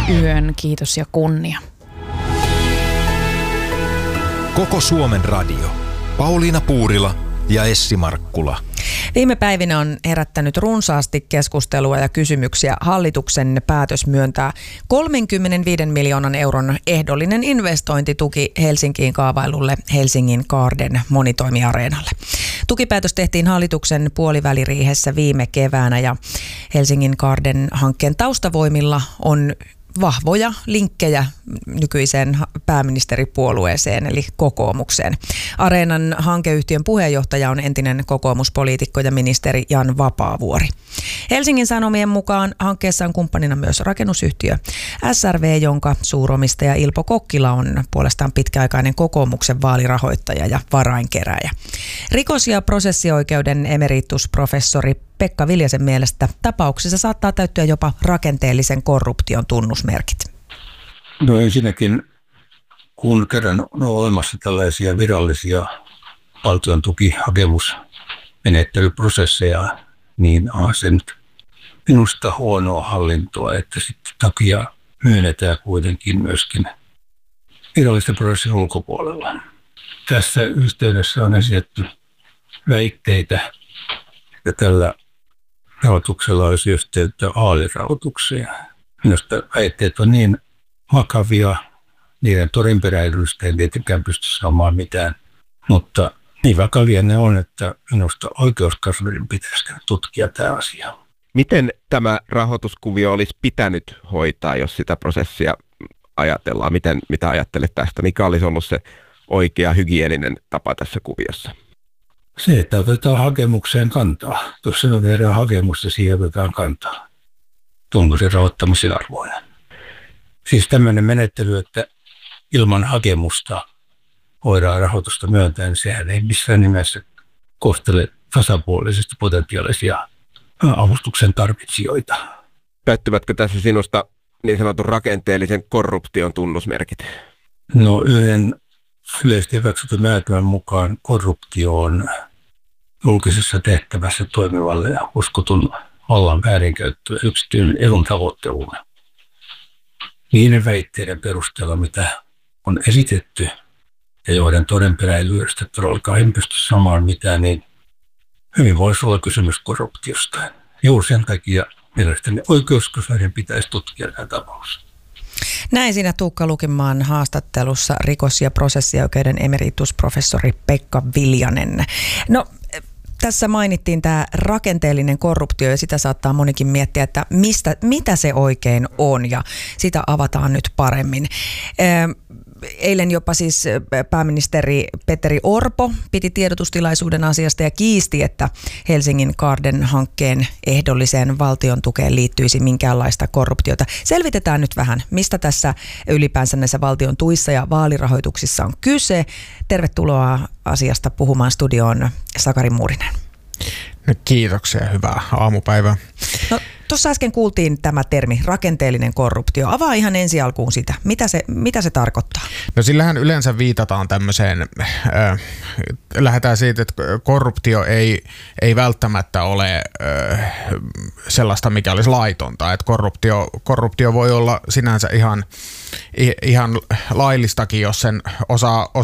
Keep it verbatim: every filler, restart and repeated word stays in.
yön kiitos ja kunnia. Koko Suomen radio. Pauliina Puurila ja Essi Markkula. Viime päivinä on herättänyt runsaasti keskustelua ja kysymyksiä hallituksen päätös myöntää kolmekymmentäviisi miljoonan euron ehdollinen investointituki Helsinkiin kaavailulle Helsingin Garden monitoimiareenalle. Tukipäätös tehtiin hallituksen puoliväliriihessä viime keväänä ja Helsingin Garden-hankkeen taustavoimilla on vahvoja linkkejä nykyiseen pääministeripuolueeseen eli kokoomukseen. Areenan hankeyhtiön puheenjohtaja on entinen kokoomuspoliitikko ja ministeri Jan Vapaavuori. Helsingin Sanomien mukaan hankkeessa on kumppanina myös rakennusyhtiö S R V, jonka suuromistaja Ilpo Kokkila on puolestaan pitkäaikainen kokoomuksen vaalirahoittaja ja varainkeräjä. Rikos- ja prosessioikeuden emeritusprofessori Pekka Viljasen mielestä tapauksessa saattaa täyttyä jopa rakenteellisen korruption tunnusmerkit. No ensinnäkin, kun kerran on olemassa tällaisia virallisia valtion tukihakemusmenettelyprosesseja, niin on se nyt minusta huonoa hallintoa, että sitten takia myönnetään kuitenkin myöskin virallisten prosessin ulkopuolella. Tässä yhteydessä on esitetty väitteitä, että tällä rahoituksella olisi yhteyttä vaalirahoitukseen. Minusta väitteet on niin vakavia, niiden todenperäisyydestä ei tietenkään pysty saamaan mitään, mutta niin vakavia ne on, että minusta oikeuskanslerin pitäisi tutkia tämä asia. Miten tämä rahoituskuvio olisi pitänyt hoitaa, jos sitä prosessia ajatellaan? Miten, mitä ajattelet tästä? Mikä olisi ollut se oikea hygieninen tapa tässä kuviossa? Se, että otetaan hakemukseen kantaa. Jos se on tehdään hakemusta, siihen otetaan kantaa. Onko se rahoittamisen arvoinen? Siis tämmöinen menettely, että ilman hakemusta voidaan rahoitusta myöntää, niin sehän ei missään nimessä kohtele tasapuolisesti potentiaalisia avustuksen tarvitsijoita. Täyttyvätkö tässä sinusta niin sanotun rakenteellisen korruption tunnusmerkit? No yhden yleisesti hyväksytyn määritelmän mukaan korruptio on julkisessa tehtävässä toimivalle ja uskotun vallan väärinkäyttö ja yksityinen edun tavoitteluun. Niiden väitteiden perusteella, mitä on esitetty ja joiden todenperäisyydestä todellakaan en pysty samaan mitään, niin hyvin voisi olla kysymys korruptiosta. Juuri sen takia mielestäni oikeuskanslerin pitäisi tutkia tämä tapaus. Näin siinä Tuukka Lukimaan haastattelussa rikos- ja prosessioikeuden emeritusprofessori Pekka Viljanen. No, tässä mainittiin tämä rakenteellinen korruptio ja sitä saattaa monikin miettiä, että mistä, mitä se oikein on ja sitä avataan nyt paremmin. Eilen jopa siis pääministeri Petteri Orpo piti tiedotustilaisuuden asiasta ja kiisti, että Helsingin Garden-hankkeen ehdolliseen valtion tukeen liittyisi minkäänlaista korruptiota. Selvitetään nyt vähän, mistä tässä ylipäänsä näissä valtion tuissa ja vaalirahoituksissa on kyse. Tervetuloa asiasta puhumaan studioon Sakari Muurinen. No, kiitoksia, hyvää aamupäivää. No, tuossa äsken kuultiin tämä termi, rakenteellinen korruptio. Avaa ihan ensi alkuun sitä. Mitä se, mitä se tarkoittaa? No sillähän yleensä viitataan tämmöiseen, äh, lähdetään siitä, että korruptio ei, ei välttämättä ole äh, sellaista, mikä olisi laitonta. Että korruptio, korruptio voi olla sinänsä ihan, ihan laillistakin, jos sen osaa,